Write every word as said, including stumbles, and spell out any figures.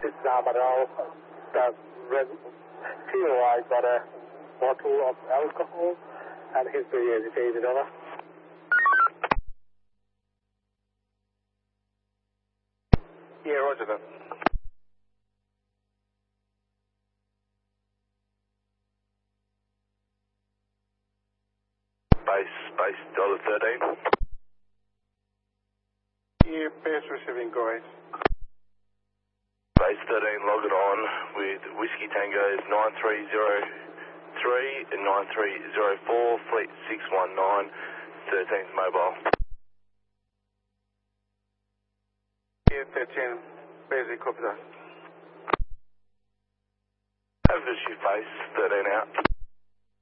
This is Amador. The T O I got a bottle of alcohol and he's very agitated, over. Yeah, roger that. Base, base, dollar thirteen. Yeah, base receiving, Grace. Base thirteen, log it on with Whiskey Tango's nine three zero three and nine three zero four, fleet six one nine, thirteen's mobile. Yeah, thirteen, basic, copy that. Have the shoot base, thirteen out.